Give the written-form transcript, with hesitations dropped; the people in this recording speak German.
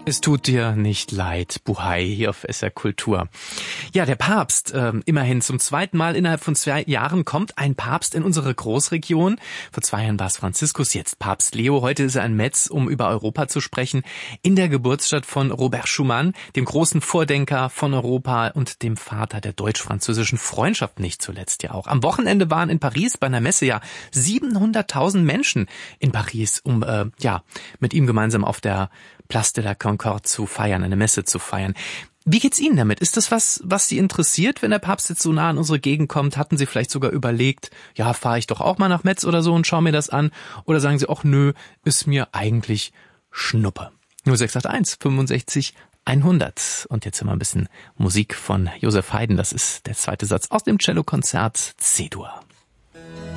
Es tut dir nicht leid, Buhai, hier auf SR Kultur. Ja, der Papst, immerhin zum zweiten Mal innerhalb von 2 Jahren kommt ein Papst in unsere Großregion. Vor 2 Jahren war es Franziskus, jetzt Papst Leo. Heute ist er in Metz, um über Europa zu sprechen, in der Geburtsstadt von Robert Schuman, dem großen Vordenker von Europa und dem Vater der deutsch-französischen Freundschaft nicht zuletzt ja auch. Am Wochenende waren in Paris bei einer Messe ja 700.000 Menschen in Paris, um mit ihm gemeinsam auf der Place de la Concorde zu feiern, eine Messe zu feiern. Wie geht's Ihnen damit? Ist das was Sie interessiert, wenn der Papst jetzt so nah in unsere Gegend kommt? Hatten Sie vielleicht sogar überlegt, ja, fahre ich doch auch mal nach Metz oder so und schaue mir das an? Oder sagen Sie, ach nö, ist mir eigentlich Schnuppe. 0681 65 100. Und jetzt haben wir ein bisschen Musik von Josef Haydn. Das ist der zweite Satz aus dem Cellokonzert C-Dur.